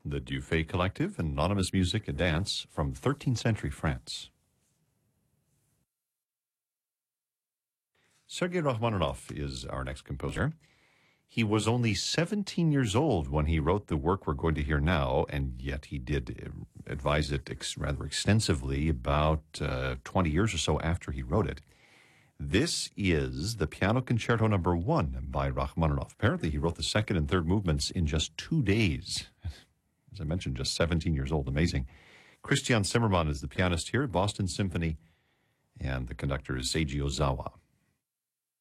the Dufay Collective, anonymous music and dance from 13th century France. Sergei Rachmaninoff is our next composer. He was only 17 years old when he wrote the work we're going to hear now, and yet he did advise it rather extensively about 20 years or so after he wrote it. This is the Piano Concerto No. 1 by Rachmaninoff. Apparently, he wrote the second and third movements in just 2 days. As I mentioned, just 17 years old. Amazing. Christian Zimmermann is the pianist here at Boston Symphony, and the conductor is Seiji Ozawa.